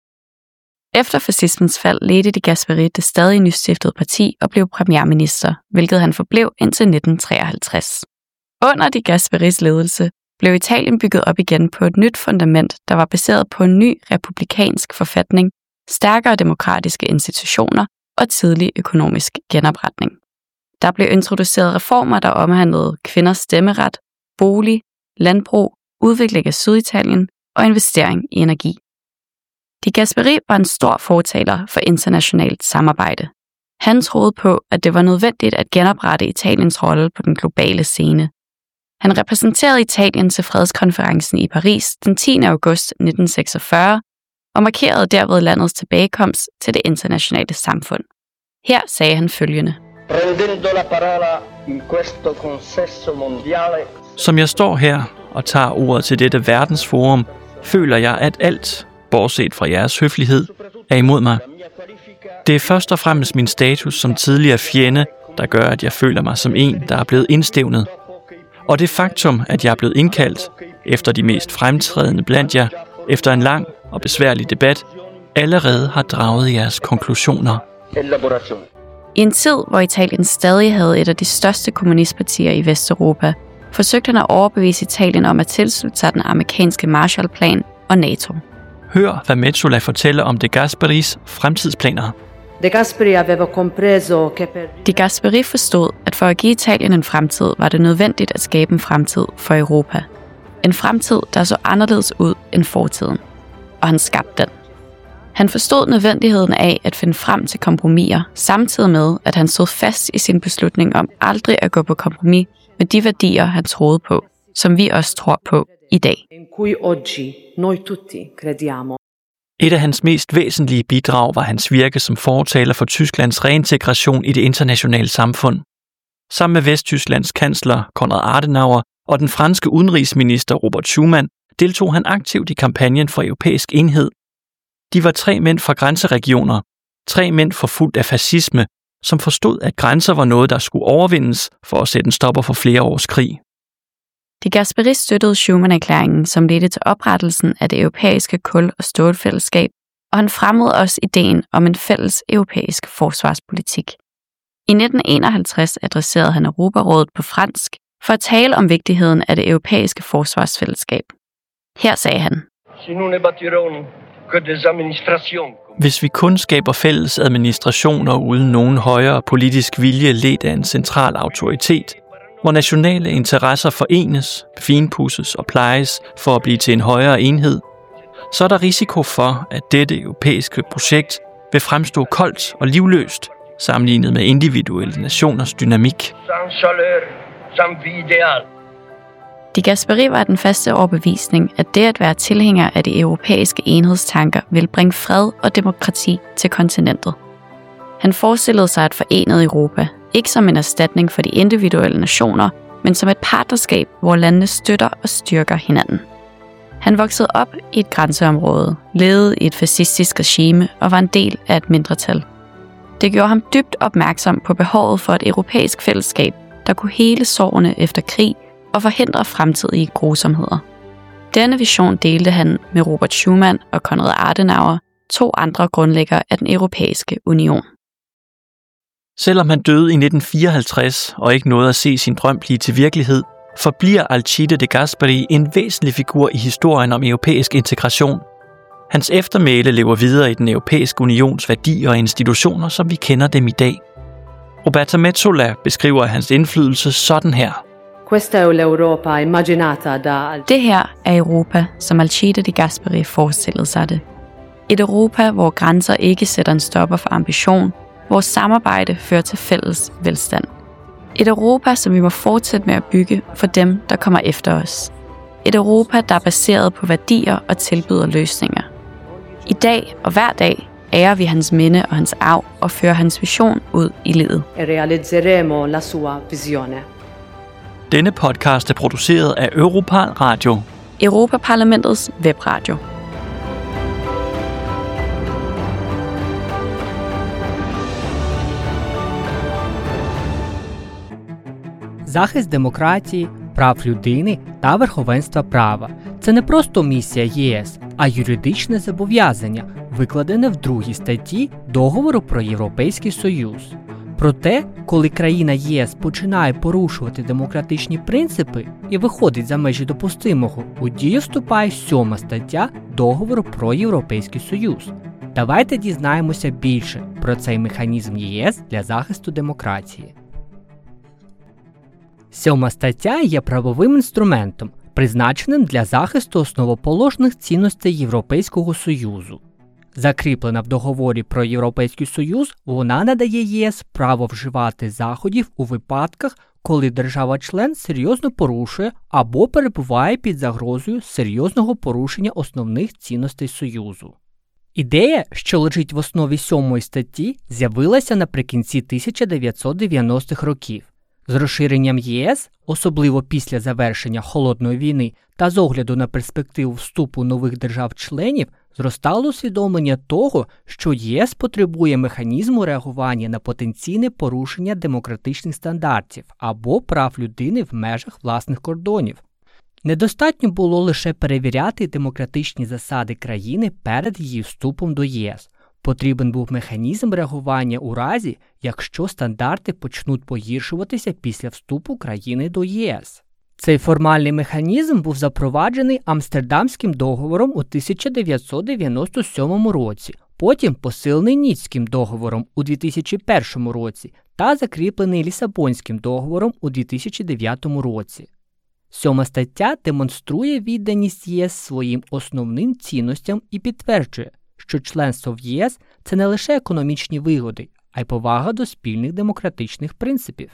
Efter fascismens fald ledte de Gasperi det stadig nystiftede parti og blev premierminister, hvilket han forblev indtil nitten treoghalvtreds. Under de Gasperis ledelse blev Italien bygget op igen på et nyt fundament, der var baseret på en ny republikansk forfatning, stærkere demokratiske institutioner og tidlig økonomisk genopretning. Der blev introduceret reformer, der omhandlede kvinders stemmeret, bolig, landbrug, udvikling af Syditalien og investering i energi. De Gasperi var en stor fortaler for internationalt samarbejde. Han troede på, at det var nødvendigt at genoprette Italiens rolle på den globale scene. Han repræsenterede Italien til fredskonferencen i Paris den tiende august nitten seksogfyrre og markerede derved landets tilbagekomst til det internationale samfund. Her sagde han følgende. Som jeg står her og tager ordet til dette verdensforum, føler jeg, at alt, bortset fra jeres høflighed, er imod mig. Det er først og fremmest min status som tidligere fjende, der gør, at jeg føler mig som en, der er blevet indstævnet. Og det faktum, at jeg er blevet indkaldt, efter de mest fremtrædende blandt jer, efter en lang og besværlig debat, allerede har draget jeres konklusioner. I en tid, hvor Italien stadig havde et af de største kommunistpartier i Vesteuropa, forsøgte han at overbevise Italien om at tilslutte sig den amerikanske Marshallplan og NATO. Hør, hvad Metsola fortæller om De Gasperis fremtidsplaner. De Gasperi aveva compreso che per... De Gasperi forstod, at for at give Italien en fremtid, var det nødvendigt at skabe en fremtid for Europa. En fremtid, der så anderledes ud end fortiden. Og han skabte den. Han forstod nødvendigheden af at finde frem til kompromiser, samtidig med, at han stod fast i sin beslutning om aldrig at gå på kompromis med de værdier, han troede på, som vi også tror på i dag. Et af hans mest væsentlige bidrag var hans virke som fortaler for Tysklands reintegration i det internationale samfund. Sammen med Vesttysklands kansler Konrad Adenauer og den franske udenrigsminister Robert Schuman deltog han aktivt i kampagnen for europæisk enhed. De var tre mænd fra grænseregioner, tre mænd forfulgt af fascisme, som forstod, at grænser var noget, der skulle overvindes for at sætte en stopper for flere års krig. De Gasperi støttede Schuman-erklæringen, som ledte til oprettelsen af det europæiske kul- og stålfællesskab, og han fremmede også ideen om en fælles europæisk forsvarspolitik. I nitten enoghalvtreds adresserede han Europarådet på fransk for at tale om vigtigheden af det europæiske forsvarsfællesskab. Her sagde han: Hvis vi kun skaber fælles administrationer uden nogen højere politisk vilje ledt af en central autoritet, hvor nationale interesser forenes, finpudses og plejes for at blive til en højere enhed, så er der risiko for, at dette europæiske projekt vil fremstå koldt og livløst, sammenlignet med individuelle nationers dynamik. De Gasperi var den faste overbevisning, at det at være tilhænger af de europæiske enhedstanker ville bringe fred og demokrati til kontinentet. Han forestillede sig et forenet Europa, ikke som en erstatning for de individuelle nationer, men som et partnerskab, hvor landene støtter og styrker hinanden. Han voksede op i et grænseområde, levede i et fascistisk regime og var en del af et mindretal. Det gjorde ham dybt opmærksom på behovet for et europæisk fællesskab, der kunne hele sårene efter krig og forhindre fremtidige grusomheder. Denne vision delte han med Robert Schuman og Konrad Adenauer, to andre grundlæggere af den europæiske union. Selvom han døde i nitten fireoghalvtreds og ikke nåede at se sin drøm blive til virkelighed, forbliver Alcide de Gasperi en væsentlig figur i historien om europæisk integration. Hans eftermæle lever videre i den europæiske unions værdier og institutioner, som vi kender dem i dag. Roberta Metsola beskriver hans indflydelse sådan her. Det her er Europa, som Alcide de Gasperi forestillede sig det. Et Europa, hvor grænser ikke sætter en stopper for ambition, hvor samarbejde fører til fælles velstand. Et Europa, som vi må fortsætte med at bygge for dem, der kommer efter os. Et Europa, der er baseret på værdier og tilbyder løsninger. I dag og hver dag ærer vi hans minde og hans arv og fører hans vision ud i livet. Denne podcast er produceret af Europal Radio, Europaparlamentets webradio. Захист демократії, прав людини та верховенства права – це не просто місія ЄС, а юридичне зобов'язання, викладене в другій статті Договору про Європейський Союз. Проте, коли країна ЄС починає порушувати демократичні принципи і виходить за межі допустимого, у дію вступає сьома стаття Договору про Європейський Союз. Давайте дізнаємося більше про цей механізм ЄС для захисту демократії. Сьома стаття є правовим інструментом, призначеним для захисту основоположних цінностей Європейського Союзу. Закріплена в договорі про Європейський Союз, вона надає ЄС право вживати заходів у випадках, коли держава-член серйозно порушує або перебуває під загрозою серйозного порушення основних цінностей Союзу. Ідея, що лежить в основі сьомої статті, з'явилася наприкінці тисяча дев'ятсот дев'яностих років. З розширенням ЄС, особливо після завершення Холодної війни та з огляду на перспективу вступу нових держав-членів, зростало усвідомлення того, що ЄС потребує механізму реагування на потенційне порушення демократичних стандартів або прав людини в межах власних кордонів. Недостатньо було лише перевіряти демократичні засади країни перед її вступом до ЄС. Потрібен був механізм реагування у разі, якщо стандарти почнуть погіршуватися після вступу країни до ЄС. Цей формальний механізм був запроваджений Амстердамським договором у тисяча дев'ятсот дев'яносто сьомому році, потім посилений Ніцьким договором у дві тисячі першому році та закріплений Лісабонським договором у дві тисячі дев'ятому році. Сьома стаття демонструє відданість ЄС своїм основним цінностям і підтверджує, що членство в ЄС – це не лише економічні вигоди, а й повага до спільних демократичних принципів.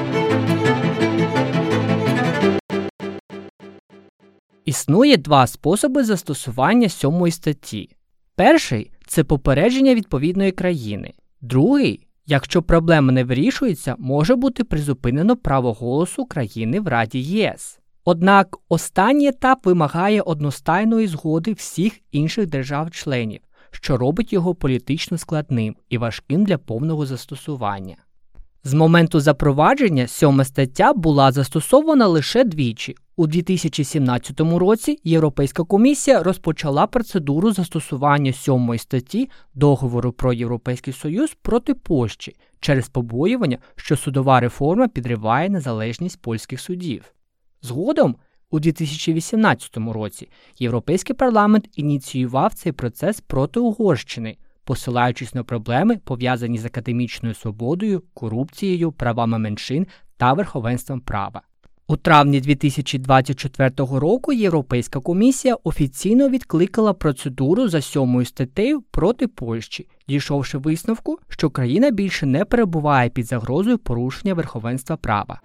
Існує два способи застосування сьомої статті. Перший – це попередження відповідної країни. Другий – якщо проблема не вирішується, може бути призупинено право голосу країни в Раді ЄС. Однак останній етап вимагає одностайної згоди всіх інших держав-членів, що робить його політично складним і важким для повного застосування. З моменту запровадження сьома стаття була застосована лише двічі. У дві тисячі сімнадцятому році Європейська комісія розпочала процедуру застосування сьомої статті Договору про Європейський Союз проти Польщі через побоювання, що судова реформа підриває незалежність польських судів. Згодом, у дві тисячі вісімнадцятому році Європейський парламент ініціював цей процес проти Угорщини, посилаючись на проблеми, пов'язані з академічною свободою, корупцією, правами меншин та верховенством права. У травні дві тисячі двадцять четвертого року Європейська комісія офіційно відкликала процедуру за сьомою статтею проти Польщі, дійшовши висновку, що країна більше не перебуває під загрозою порушення верховенства права.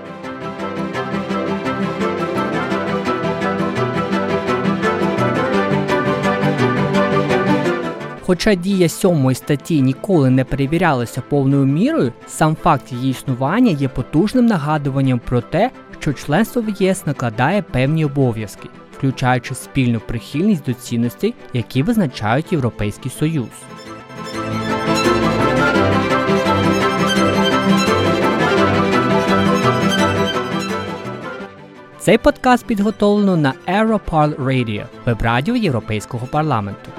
Хоча дія сьомої статті ніколи не перевірялася повною мірою, сам факт її існування є потужним нагадуванням про те, що членство в ЄС накладає певні обов'язки, включаючи спільну прихильність до цінностей, які визначають Європейський Союз. Цей подкаст підготовлено на Europarl Radio, веб-радіо Європейського парламенту.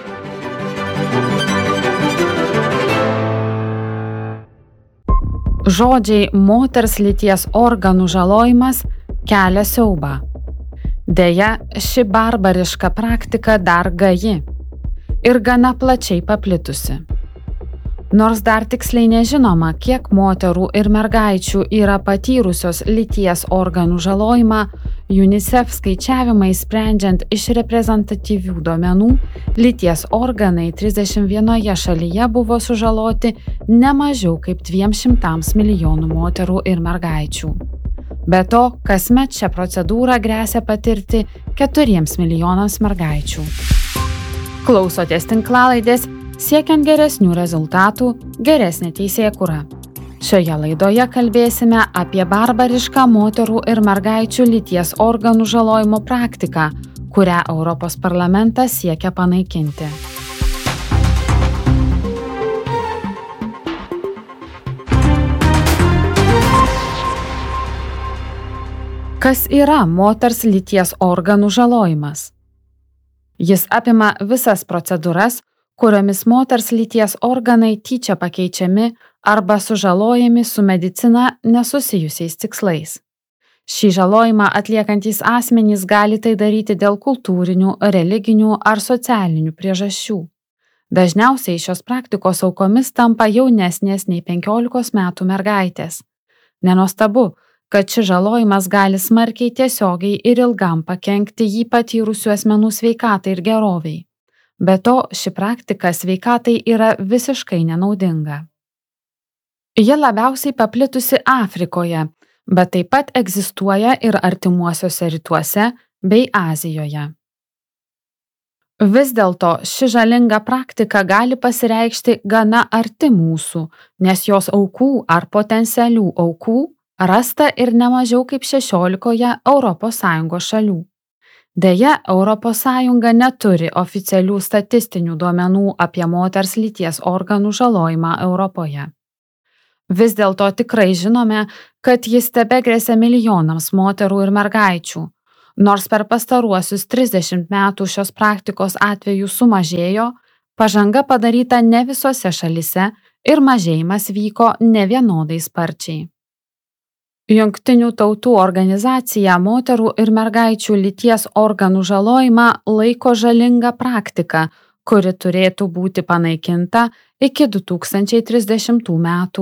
Žodžiai moters lyties organų žalojimas kelia siaubą. Deja, ši barbariška praktika dar gaji ir gana plačiai paplitusi. Nors dar tiksliai nežinoma, kiek moterų ir mergaičių yra patyrusios lyties organų žalojimą, UNICEF skaičiavimai sprendžiant iš reprezentatyvių duomenų, lyties organai trisdešimt vienoje šalyje buvo sužaloti ne mažiau kaip dviem šimtams milijonų moterų ir mergaičių. Be to, kasmet šią procedūrą gresia patirti keturiems milijonams mergaičių. Klausotės tinklalaidės Siekiant geresnių rezultatų, geresnė teisėkūra. Šioje laidoje kalbėsime apie barbarišką moterų ir mergaičių lyties organų žalojimo praktiką, kurią Europos parlamentas siekia panaikinti. Kas yra moters lyties organų žalojimas? Jis apima visas procedūras, kuriomis moters lyties organai tyčia pakeičiami arba sužalojami su medicina nesusijusiais tikslais. Šį žalojimą atliekantys asmenys gali tai daryti dėl kultūrinių, religinių ar socialinių priežasčių. Dažniausiai šios praktikos aukomis tampa jaunesnės nei penkiolikos metų mergaitės. Nenuostabu, kad šis žalojimas gali smarkiai tiesiogiai ir ilgam pakenkti jį patyrusių asmenų sveikatai ir geroviai. Be to, ši praktika sveikatai yra visiškai nenaudinga. Ji labiausiai paplitusi Afrikoje, bet taip pat egzistuoja ir artimuosiuose rytuose bei Azijoje. Vis dėlto ši žalinga praktika gali pasireikšti gana arti mūsų, nes jos aukų ar potencialių aukų rasta ir nemažiau kaip šešiolikoje Europos Sąjungos šalių. Deja, Europos Sąjunga neturi oficialių statistinių duomenų apie moters lyties organų žalojimą Europoje. Vis dėlto tikrai žinome, kad jis tebegresia milijonams moterų ir mergaičių. Nors per pastaruosius trisdešimt metų šios praktikos atvejų sumažėjo, pažanga padaryta ne visose šalise ir mažėjimas vyko nevienodai sparčiai. Jungtinių tautų organizacija moterų ir mergaičių lyties organų žalojimą laiko žalinga praktika, kuri turėtų būti panaikinta iki du tūkstančiai trisdešimtų metų.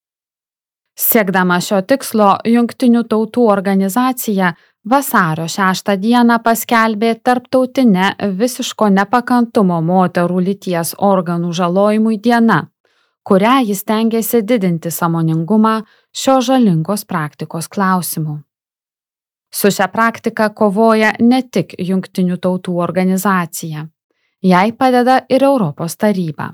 Siekdama šio tikslo, Jungtinių tautų organizacija vasario šeštą dieną paskelbė tarptautinę visiško nepakantumo moterų lyties organų žalojimui diena, kurią jis stengiasi didinti sąmoningumą šio žalingos praktikos klausimų. Su šia praktika kovoja ne tik Jungtinių tautų organizacija, jai padeda ir Europos taryba.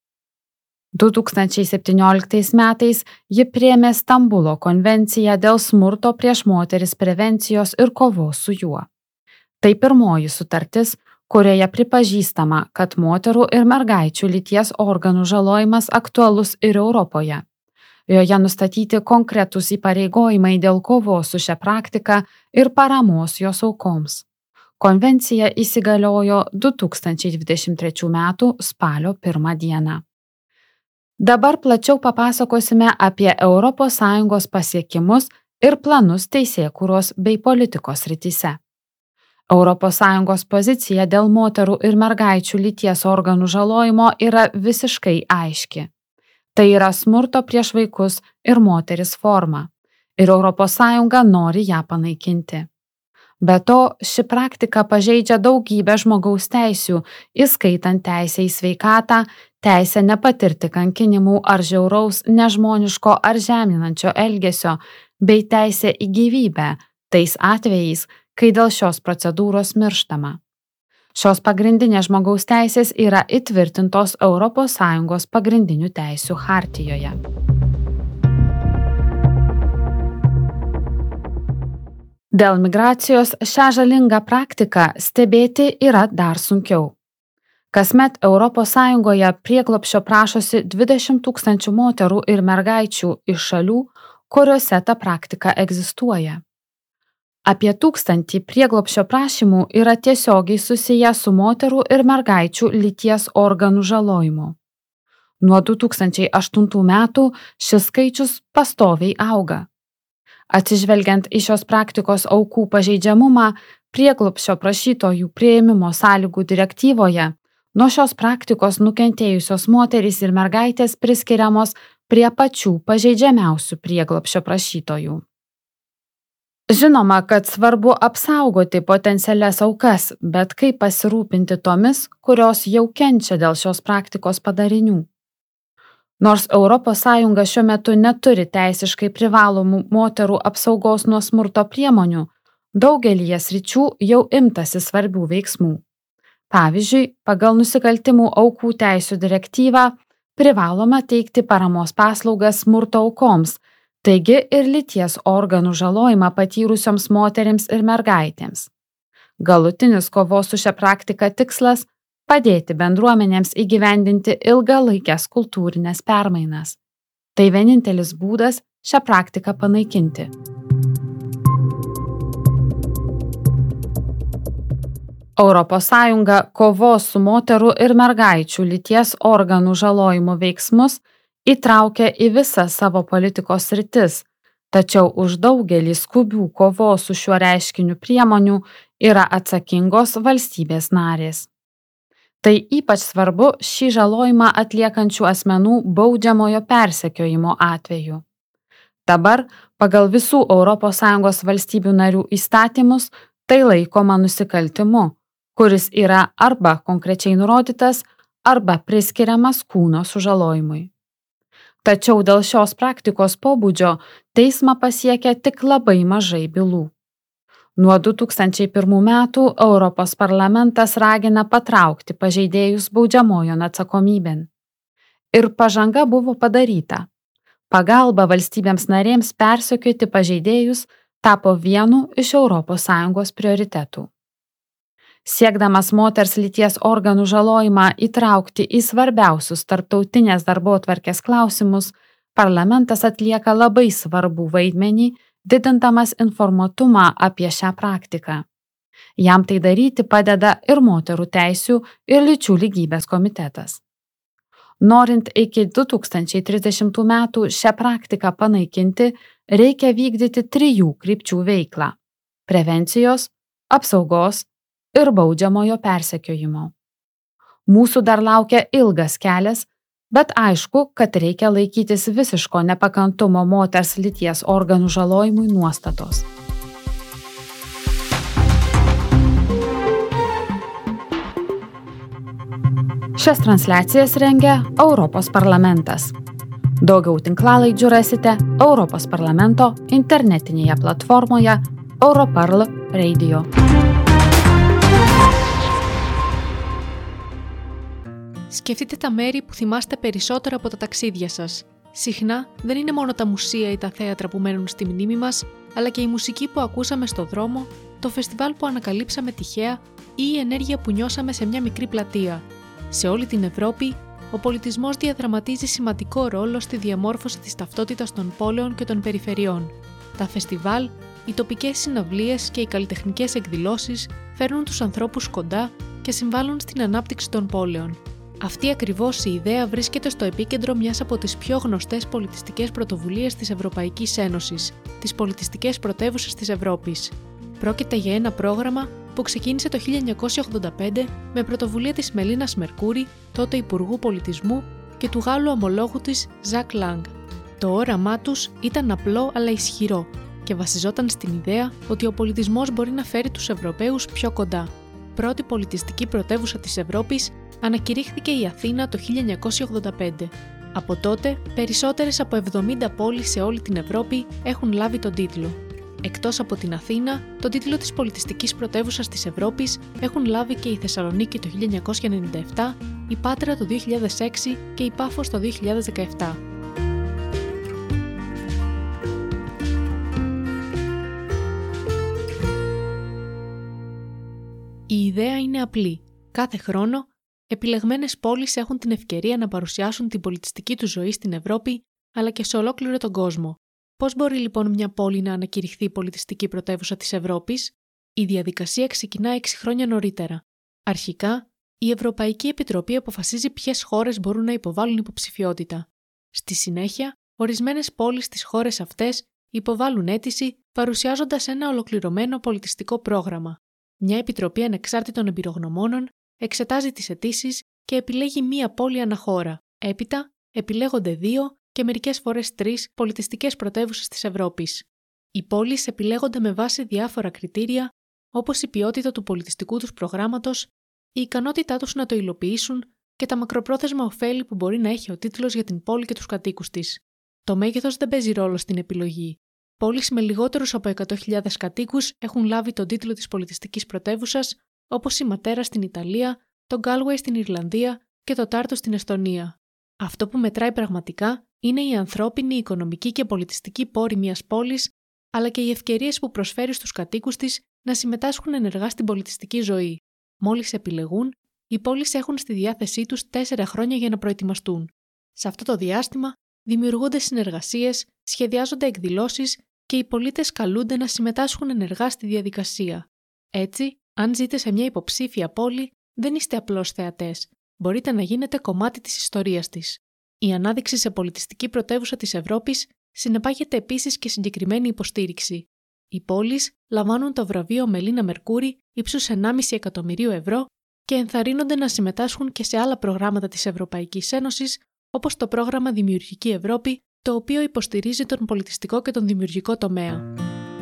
du tūkstančiai septynioliktais metais ji priėmė Stambulo konvenciją dėl smurto prieš moteris prevencijos ir kovos su juo. Tai pirmoji sutartis, kurioje pripažįstama, kad moterų ir mergaičių lyties organų žalojimas aktualus ir Europoje. Joje nustatyti konkretūs įpareigojimai dėl kovos su šia praktika ir paramos jos aukoms. Konvencija įsigaliojo du tūkstančiai dvidešimt trečių metų spalio pirmą dieną. Dabar plačiau papasakosime apie Europos Sąjungos pasiekimus ir planus teisėkūros bei politikos srityse. Europos Sąjungos pozicija dėl moterų ir mergaičių lyties organų žalojimo yra visiškai aiški. Tai yra smurto prieš vaikus ir moteris forma, ir Europos Sąjunga nori ją panaikinti. Be to, ši praktika pažeidžia daugybę žmogaus teisių, įskaitant teisę į sveikatą, teisę nepatirti kankinimų ar žiauraus, nežmoniško ar žeminančio elgesio, bei teisę į gyvybę, tais atvejais, kai dėl šios procedūros mirštama. Šios pagrindinės žmogaus teisės yra įtvirtintos Europos Sąjungos pagrindinių teisių chartijoje. Dėl migracijos šią žalingą praktiką stebėti yra dar sunkiau. Kasmet Europos Sąjungoje prieglobsčio prašosi dvidešimt tūkstančių moterų ir mergaičių iš šalių, kuriuose ta praktika egzistuoja. Apie tūkstantį prieglobsčio prašymų yra tiesiogiai susiję su moterų ir mergaičių lyties organų žalojimu. Nuo du tūkstančiai aštuntų metų šis skaičius pastoviai auga. Atsižvelgiant į šios praktikos aukų pažeidžiamumą, prieglobsčio prašytojų priėmimo sąlygų direktyvoje nuo šios praktikos nukentėjusios moterys ir mergaitės priskiriamos prie pačių pažeidžiamiausių prieglobsčio prašytojų. Žinoma, kad svarbu apsaugoti potencialias aukas, bet kaip pasirūpinti tomis, kurios jau kenčia dėl šios praktikos padarinių. Nors Europos Sąjunga šiuo metu neturi teisiškai privalomų moterų apsaugos nuo smurto priemonių, daugelyje sričių jau imtasi svarbių veiksmų. Pavyzdžiui, pagal nusikaltimų aukų teisių direktyvą privaloma teikti paramos paslaugas smurto aukoms, taigi ir lyties organų žalojimą patyrusioms moterims ir mergaitėms. Galutinis kovos su šia praktika tikslas – padėti bendruomenėms įgyvendinti ilgalaikes kultūrinės permainas. Tai vienintelis būdas šią praktiką panaikinti. Europos Sąjunga kovos su moterų ir mergaičių lyties organų žalojimo veiksmus įtraukia į visą savo politikos sritis, tačiau už daugelį skubių kovos su šiuo reiškiniu priemonių yra atsakingos valstybės narės. Tai ypač svarbu šį žalojimą atliekančių asmenų baudžiamojo persekiojimo atveju. Dabar, pagal visų Europos Sąjungos valstybių narių įstatymus, tai laikoma nusikaltimu, kuris yra arba konkrečiai nurodytas, arba priskiriamas kūno sužalojimui. Tačiau dėl šios praktikos pobūdžio teismą pasiekia tik labai mažai bylų. Nuo du tūkstančiai pirmų metų Europos parlamentas ragina patraukti pažeidėjus baudžiamojon atsakomybėn. Ir pažanga buvo padaryta. pagalba valstybėms narėms persekioti pažeidėjus tapo vienu iš Europos Sąjungos prioritetų. Siekdamas moters lyties organų žalojimą įtraukti į svarbiausius tarptautinės darbotvarkės klausimus, parlamentas atlieka labai svarbų vaidmenį, didindamas informuotumą apie šią praktiką. Jam tai daryti padeda ir moterų teisių ir lyčių lygybės komitetas. Norint iki du tūkstančiai trisdešimtų metų šią praktiką panaikinti, reikia vykdyti trijų krypčių veiklą – prevencijos, apsaugos ir baudžiamojo persekiojimo. Mūsų dar laukia ilgas kelias, bet aišku, kad reikia laikytis visiško nepakantumo moters lyties organų žalojimui nuostatos. Šias transliacijas rengia Europos parlamentas. Daugiau tinklalaidžių rasite Europos parlamento internetinėje platformoje Europarl Radio. Σκεφτείτε τα μέρη που θυμάστε περισσότερο από τα ταξίδια σας. Συχνά δεν είναι μόνο τα μουσεία ή τα θέατρα που μένουν στη μνήμη μας, αλλά και η μουσική που ακούσαμε στο δρόμο, το φεστιβάλ που ανακαλύψαμε τυχαία ή η ενέργεια που νιώσαμε σε μια μικρή πλατεία. Σε όλη την Ευρώπη, ο πολιτισμός διαδραματίζει σημαντικό ρόλο στη διαμόρφωση της ταυτότητας των πόλεων και των περιφερειών. Τα φεστιβάλ, οι τοπικές συναυλίες και οι καλλιτεχνικές εκδηλώσεις φέρνουν τους ανθρώπους κοντά και συμβάλλουν στην ανάπτυξη των πόλεων. Αυτή ακριβώς η ιδέα βρίσκεται στο επίκεντρο μιας από τις πιο γνωστές πολιτιστικές πρωτοβουλίες της Ευρωπαϊκής Ένωσης, τις πολιτιστικές πρωτεύουσες της Ευρώπης. Πρόκειται για ένα πρόγραμμα που ξεκίνησε το χίλια εννιακόσια ογδόντα πέντε με πρωτοβουλία της Μελίνας Μερκούρη, τότε Υπουργού Πολιτισμού, και του Γάλλου ομολόγου της Ζακ Λάγκ. Το όραμά τους ήταν απλό αλλά ισχυρό και βασιζόταν στην ιδέα ότι ο πολιτισμός μπορεί να φέρει τους Ευρωπαίους πιο κοντά. Πρώτη πολιτιστική πρωτεύουσα της Ευρώπης ανακηρύχθηκε η Αθήνα το χίλια εννιακόσια ογδόντα πέντε. Από τότε, περισσότερες από εβδομήντα πόλεις σε όλη την Ευρώπη έχουν λάβει τον τίτλο. Εκτός από την Αθήνα, τον τίτλο της πολιτιστικής πρωτεύουσας της Ευρώπης έχουν λάβει και η Θεσσαλονίκη το χίλια εννιακόσια ενενήντα επτά, η Πάτρα το δύο χιλιάδες έξι και η Πάφος το δύο χιλιάδες δεκαεπτά. Η ιδέα είναι απλή. Κάθε χρόνο, επιλεγμένες πόλεις έχουν την ευκαιρία να παρουσιάσουν την πολιτιστική του ζωή στην Ευρώπη, αλλά και σε ολόκληρο τον κόσμο. Πώς μπορεί λοιπόν μια πόλη να ανακηρυχθεί πολιτιστική πρωτεύουσα της Ευρώπης? Η διαδικασία ξεκινά έξι χρόνια νωρίτερα. Αρχικά, η Ευρωπαϊκή Επιτροπή αποφασίζει ποιες χώρες μπορούν να υποβάλουν υποψηφιότητα. Στη συνέχεια, ορισμένες πόλεις στις χώρες αυτές υποβάλλουν αίτηση παρουσιάζοντας ένα ολοκληρωμένο πολιτιστικό πρόγραμμα. Μια επιτροπή ανεξάρτητων εμπειρογνωμόνων εξετάζει τις αιτήσεις και επιλέγει μία πόλη αναχώρα. Έπειτα, επιλέγονται δύο και μερικές φορές τρεις πολιτιστικές πρωτεύουσες της Ευρώπης. Οι πόλεις επιλέγονται με βάση διάφορα κριτήρια, όπως η ποιότητα του πολιτιστικού τους προγράμματος, η ικανότητά τους να το υλοποιήσουν και τα μακροπρόθεσμα ωφέλη που μπορεί να έχει ο τίτλος για την πόλη και τους κατοίκους της. Το μέγεθος δεν παίζει ρόλο στην επιλογή. Πόλεις με λιγότερους από εκατό χιλιάδες κατοίκους έχουν λάβει τον τίτλο της πολιτιστικής πρωτεύουσας, όπως η Ματέρα στην Ιταλία, το Γκάλουεϊ στην Ιρλανδία και το Τάρτο στην Εσθονία. Αυτό που μετράει πραγματικά είναι η ανθρώπινη, οικονομική και πολιτιστική πόρη μιας πόλης, αλλά και οι ευκαιρίες που προσφέρει στους κατοίκους της να συμμετάσχουν ενεργά στην πολιτιστική ζωή. Μόλις επιλεγούν, οι πόλεις έχουν στη διάθεσή τους τέσσερα χρόνια για να προετοιμαστούν. Σε αυτό το διάστημα, δημιουργούνται συνεργασίες, σχεδιάζονται εκδηλώσεις και οι πολίτες καλούνται να συμμετάσχουν ενεργά στη διαδικασία. Έτσι, αν ζείτε σε μια υποψήφια πόλη, δεν είστε απλώς θεατές. Μπορείτε να γίνετε κομμάτι της ιστορίας της. Η ανάδειξη σε πολιτιστική πρωτεύουσα της Ευρώπης συνεπάγεται επίσης και συγκεκριμένη υποστήριξη. Οι πόλεις λαμβάνουν το βραβείο Μελίνα Μερκούρη ύψους ενάμιση εκατομμυρίου ευρώ και ενθαρρύνονται να συμμετάσχουν και σε άλλα προγράμματα της Ευρωπαϊκής Ένωσης, όπως το πρόγραμμα Δημιουργική Ευρώπη, το οποίο υποστηρίζει τον πολιτιστικό και τον δημιουργικό τομέα.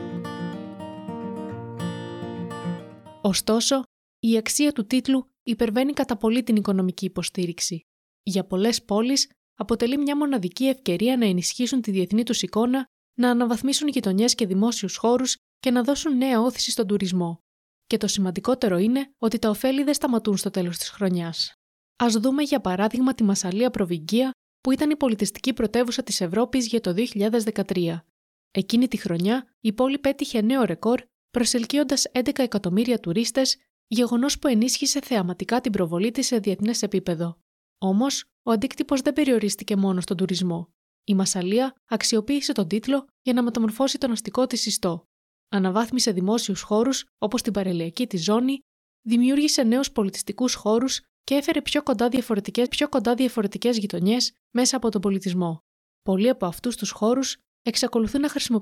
Ωστόσο, η αξία του τίτλου υπερβαίνει κατά πολύ την οικονομική υποστήριξη. Για πολλές πόλεις, αποτελεί μια μοναδική ευκαιρία να ενισχύσουν τη διεθνή τους εικόνα, να αναβαθμίσουν γειτονιές και δημόσιους χώρους και να δώσουν νέα όθηση στον τουρισμό. Και το σημαντικότερο είναι ότι τα ωφέλη δεν σταματούν στο τέλος της χρονιάς. Ας δούμε για παράδειγμα τη Μασσαλία Προβυγγία, που ήταν η πολιτιστική πρωτεύουσα της Ευρώπης για το δύο χιλιάδες δεκατρία. Εκείνη τη χρονιά η πόλη πέτυχε νέο ρεκόρ, προσελκύοντας έντεκα εκατομμύρια τουρίστες, γεγονός που ενίσχυσε θεαματικά την προβολή της σε διεθνές επίπεδο. Όμως, ο αντίκτυπος δεν περιορίστηκε μόνο στον τουρισμό. Η Μασσαλία αξιοποίησε τον τίτλο για να μεταμορφώσει τον αστικό της ιστό. Αναβάθμισε δημόσιους χώρους, όπως την παραλιακή της ζώνη, δημιούργησε νέους πολιτιστικούς χώρους και έφερε πιο κοντά διαφορετικές, πιο κοντά διαφορετικές γειτονιές μέσα από τον πολιτισμό. Πολλοί από αυτούς τους χώρους εξακολουθούν να χρησιμοποιούν